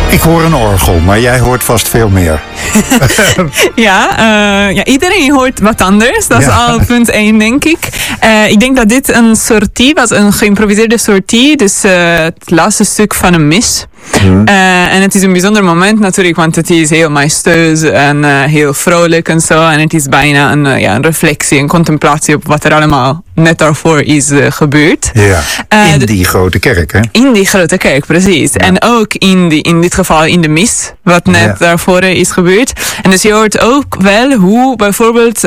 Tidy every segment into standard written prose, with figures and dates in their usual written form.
Ik hoor een orgel, maar jij hoort vast veel meer. Ja, iedereen hoort wat anders. Dat is al punt 1, denk ik. Ik denk dat dit een sortie was, een geïmproviseerde sortie. Dus het laatste stuk van een mis. En het is een bijzonder moment natuurlijk, want het is heel majestueus en heel vrolijk en zo. En het is bijna een reflectie, een contemplatie op wat er allemaal net daarvoor is gebeurd. Ja, in die grote kerk, hè? In die grote kerk, precies. Ja. En ook in dit geval in de mis, wat net daarvoor is gebeurd. En dus je hoort ook wel hoe bijvoorbeeld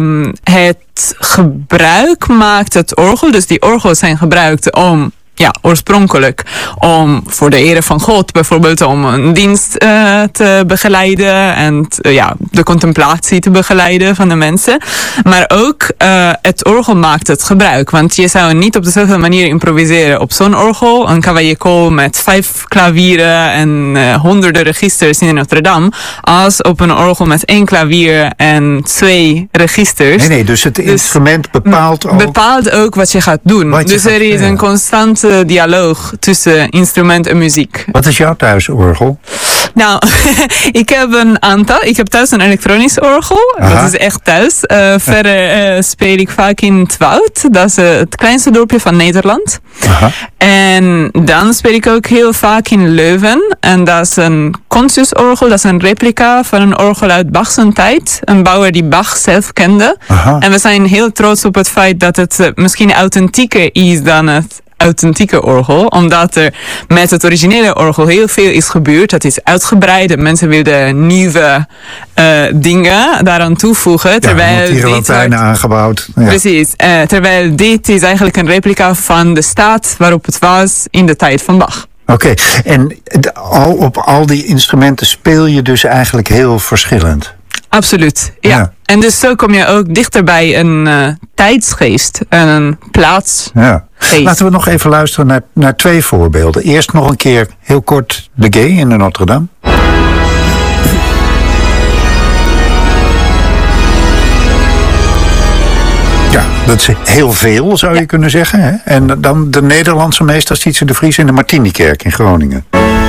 het gebruik maakt het orgel. Dus die orgels zijn gebruikt om... Ja, oorspronkelijk om voor de ere van God bijvoorbeeld om een dienst te begeleiden en de contemplatie te begeleiden van de mensen. Maar ook het orgel maakt het gebruik. Want je zou niet op dezelfde manier improviseren op zo'n orgel. Een cavaillé met 5 klavieren en honderden registers in Notre Dame. Als op een orgel met 1 klavier en 2 registers. Nee, dus het instrument bepaalt ook wat je gaat doen. Dus er is een constante dialoog tussen instrument en muziek. Wat is jouw thuisorgel? Nou, ik heb een aantal. Ik heb thuis een elektronisch orgel. Aha. Dat is echt thuis. Verder speel ik vaak in het Woud. Dat is het kleinste dorpje van Nederland. Aha. En dan speel ik ook heel vaak in Leuven. En dat is een Consus-orgel. Dat is een replica van een orgel uit Bach's tijd. Een bouwer die Bach zelf kende. Aha. En we zijn heel trots op het feit dat het misschien authentieker is dan het authentieke orgel, omdat er met het originele orgel heel veel is gebeurd. Dat is uitgebreid. Mensen wilden nieuwe dingen daaraan toevoegen. Terwijl dit wordt aangebouwd. Ja. Precies. Terwijl dit is eigenlijk een replica van de staat waarop het was in de tijd van Bach. Oké, en op al die instrumenten speel je dus eigenlijk heel verschillend. Absoluut, ja. En dus zo kom je ook dichter bij een tijdsgeest en een plaats. Ja. Laten we nog even luisteren naar 2 voorbeelden. Eerst nog een keer heel kort de Gay in de Notre Dame. Ja, dat is heel veel, zou je kunnen zeggen. Hè? En dan de Nederlandse meester Sietse de Vries in de Martinikerk in Groningen.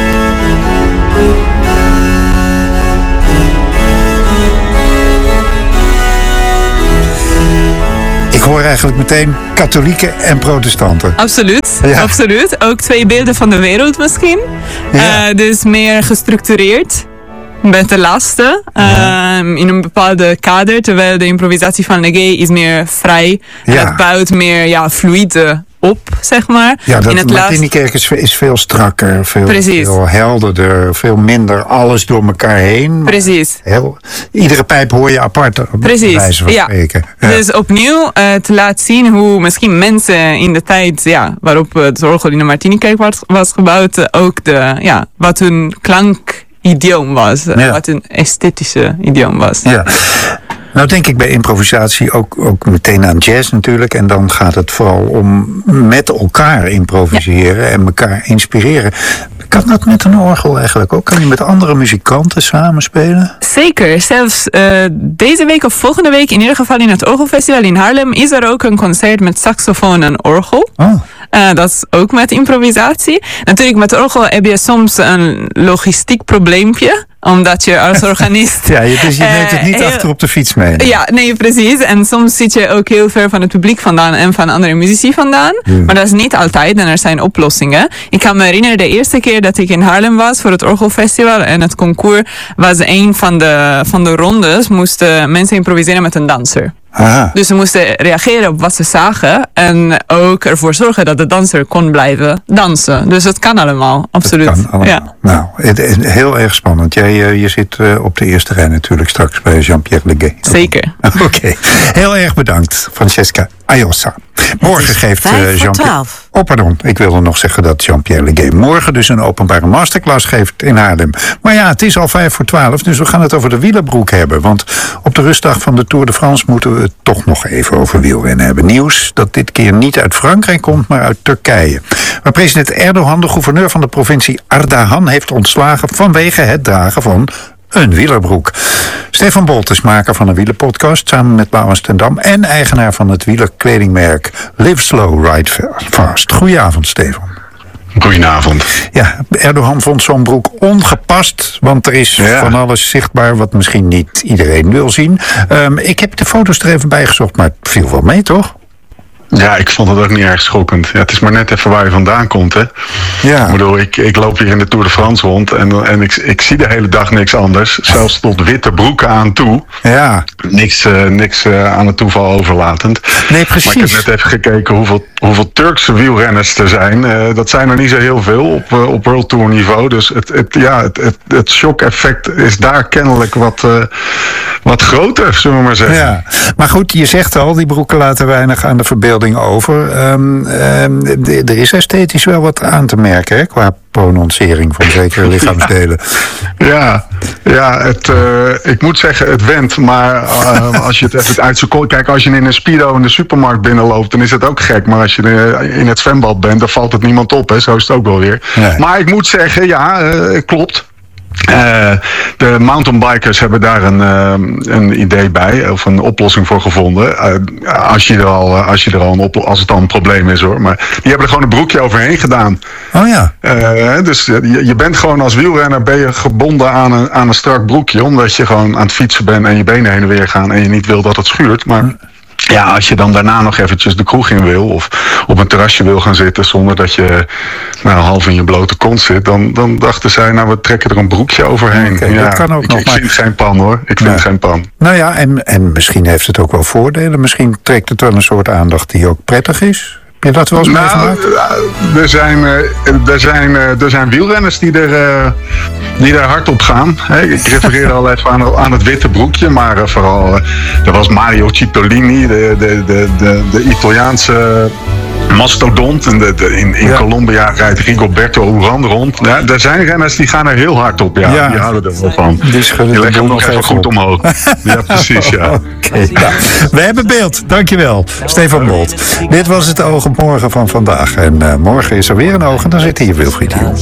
Ik hoor eigenlijk meteen katholieken en protestanten. Absoluut, absoluut. Ook 2 beelden van de wereld misschien. Ja. Dus meer gestructureerd. Met de laatste. In een bepaalde kader. Terwijl de improvisatie van Legay is meer vrij. En het bouwt meer fluide op, zeg maar. Ja, de Martinikerk is veel strakker. Veel helderder. Veel minder alles door elkaar heen. Precies. Iedere pijp hoor je apart. Precies, wijze van spreken. Ja. Dus opnieuw te laten zien hoe misschien mensen in de tijd waarop het orgel in de Martinikerk was gebouwd, ook wat hun klankidioom was. Wat hun esthetische idioom was. Ja. Nou denk ik bij improvisatie ook meteen aan jazz natuurlijk. En dan gaat het vooral om met elkaar improviseren en elkaar inspireren. Kan dat met een orgel eigenlijk ook? Kan je met andere muzikanten samenspelen? Zeker. Zelfs deze week of volgende week, in ieder geval in het Orgelfestival in Haarlem, is er ook een concert met saxofoon en orgel. Oh. Dat is ook met improvisatie. Natuurlijk, met orgel heb je soms een logistiek probleempje. Omdat je als organist... dus je neemt het niet achter op de fiets mee. Nee. Ja, nee, precies. En soms zit je ook heel ver van het publiek vandaan en van andere muzici vandaan. Maar dat is niet altijd en er zijn oplossingen. Ik kan me herinneren, de eerste keer dat ik in Haarlem was voor het Orgelfestival en het concours was een van de rondes, moesten mensen improviseren met een danser. Aha. Dus ze moesten reageren op wat ze zagen en ook ervoor zorgen dat de danser kon blijven dansen. Dus het kan allemaal, absoluut. Het kan allemaal. Ja. Nou, heel erg spannend. Je zit op de eerste rij natuurlijk straks bij Jean-Pierre Legay. Zeker. Oké. Heel erg bedankt, Francesca Ayossa. Morgen geeft Jean-Pierre... Oh, pardon. Ik wilde nog zeggen dat Jean-Pierre Legay morgen dus een openbare masterclass geeft in Haarlem. Maar ja, het is al 11:55, dus we gaan het over de wielerbroek hebben. Want op de rustdag van de Tour de France moeten we het toch nog even over wielrennen hebben. Nieuws dat dit keer niet uit Frankrijk komt, maar uit Turkije. Waar president Erdogan de gouverneur van de provincie Ardahan heeft ontslagen vanwege het dragen van een wielerbroek. Stefan Bolt is maker van een wielerpodcast samen met Laurens ten Dam en eigenaar van het wielerkledingmerk Live Slow, Ride Fast. Goedenavond, Stefan. Goedenavond. Ja, Erdogan vond zo'n broek ongepast, want er is van alles zichtbaar wat misschien niet iedereen wil zien. Ik heb de foto's er even bij gezocht, maar het viel wel mee, toch? Ja, ik vond het ook niet erg schokkend. Ja, het is maar net even waar je vandaan komt, hè. Ja. Ik bedoel, ik loop hier in de Tour de France rond en ik zie de hele dag niks anders. Zelfs tot witte broeken aan toe. Ja. Niks aan het toeval overlatend. Nee, precies. Maar ik heb net even gekeken hoeveel Turkse wielrenners er zijn. Dat zijn er niet zo heel veel op World Tour niveau. Dus het shock-effect is daar kennelijk wat groter, zullen we maar zeggen. Ja, maar goed, je zegt al, die broeken laten weinig aan de verbeelding over. Er is esthetisch wel wat aan te merken, hè, qua prononcering van zekere lichaamsdelen. Ik moet zeggen, het went. Maar als je het even uit zoekt... Kijk, als je in een Speedo in de supermarkt binnenloopt, dan is het ook gek. Maar als je in het zwembad bent, dan valt het niemand op. Hè. Zo is het ook wel weer. Nee. Maar ik moet zeggen, klopt. De mountainbikers hebben daar een idee bij, of een oplossing voor gevonden. Als het al een probleem is, hoor. Maar die hebben er gewoon een broekje overheen gedaan. Oh ja. Dus je bent gewoon als wielrenner gebonden aan een strak broekje, omdat je gewoon aan het fietsen bent en je benen heen en weer gaan en je niet wil dat het schuurt. Maar ja, als je dan daarna nog eventjes de kroeg in wil of op een terrasje wil gaan zitten zonder dat je half in je blote kont zit, dan dachten zij, we trekken er een broekje overheen. Okay, dat kan ook nog. Ik vind geen pan, hoor. Ik vind geen pan. Nou ja, en misschien heeft het ook wel voordelen. Misschien trekt het wel een soort aandacht die ook prettig is. Heb je dat wel eens meegemaakt? Er zijn wielrenners die er hard op gaan. Ik refereerde al even aan het witte broekje, maar vooral er was Mario Cipollini, de Italiaanse mastodont. En in Colombia rijdt Rigoberto Urán rond. Ja, er zijn renners die gaan er heel hard op. Ja. Die houden er wel van. Die leggen hem nog even goed omhoog. Ja, precies, ja. Okay, ja. We hebben beeld. Dankjewel, Stefan Bolt. Dit was het Oog op Morgen van vandaag. En morgen is er weer een oog en dan zit hier Wilfried Hiel.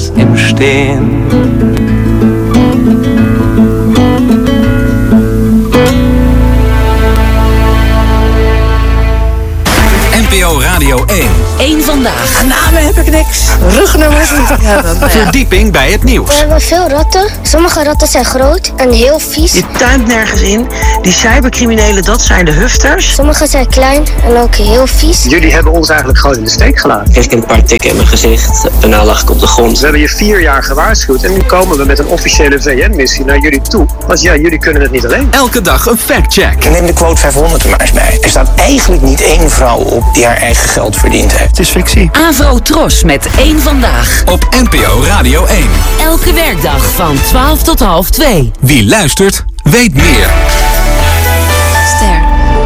NPO Radio 1. Eén vandaag. Namen heb ik niks. Rugnummers moet ik hebben. Verdieping bij het nieuws. We hebben veel ratten. Sommige ratten zijn groot en heel vies. Je tuint nergens in. Die cybercriminelen, dat zijn de hufters. Sommige zijn klein en ook heel vies. Jullie hebben ons eigenlijk gewoon in de steek gelaten. Ik heb een paar tikken in mijn gezicht. Daarna lag ik op de grond. We hebben je 4 jaar gewaarschuwd. En nu komen we met een officiële VN-missie naar jullie toe. Want ja, jullie kunnen het niet alleen. Elke dag een factcheck. Neem de quote 500 er maar eens bij. Er staat eigenlijk niet één vrouw op die haar eigen geld verdiend heeft. Het is fictie. Avro Tros met Eén Vandaag. Op NPO Radio 1. Elke werkdag van 12 tot half 2. Wie luistert, weet meer. Ster.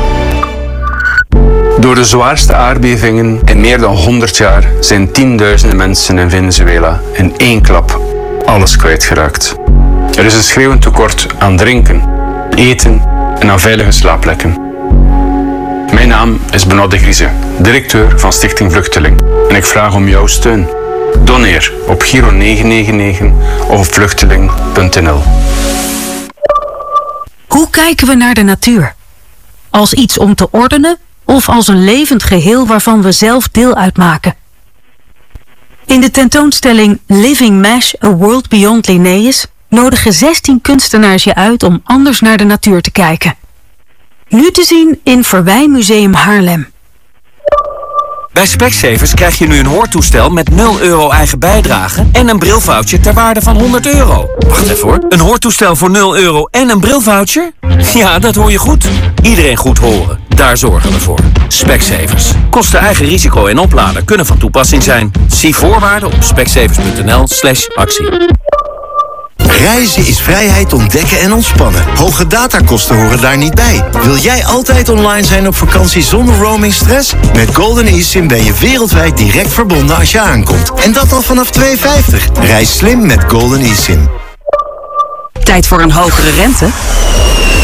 Door de zwaarste aardbevingen in meer dan 100 jaar zijn tienduizenden mensen in Venezuela in één klap alles kwijtgeraakt. Er is een schreeuwend tekort aan drinken, eten en aan veilige slaapplekken. Mijn naam is Benoît de Grieze, directeur van Stichting Vluchteling. En ik vraag om jouw steun. Doneer op Giro 999 of op vluchteling.nl. Hoe kijken we naar de natuur? Als iets om te ordenen of als een levend geheel waarvan we zelf deel uitmaken? In de tentoonstelling Living Mesh, A World Beyond Linnaeus nodigen 16 kunstenaars je uit om anders naar de natuur te kijken. Nu te zien in Verwijmuseum Haarlem. Bij Specsavers krijg je nu een hoortoestel met €0 eigen bijdrage en een brilvoucher ter waarde van €100. Wacht even hoor. Een hoortoestel voor €0 en een brilvoucher? Ja, dat hoor je goed. Iedereen goed horen. Daar zorgen we voor. Specsavers. Kosten eigen risico en oplader kunnen van toepassing zijn. Zie voorwaarden op specsavers.nl/actie. Reizen is vrijheid ontdekken en ontspannen. Hoge datakosten horen daar niet bij. Wil jij altijd online zijn op vakantie zonder roamingstress? Met Golden eSIM ben je wereldwijd direct verbonden als je aankomt. En dat al vanaf €2,50. Reis slim met Golden eSIM. Tijd voor een hogere rente?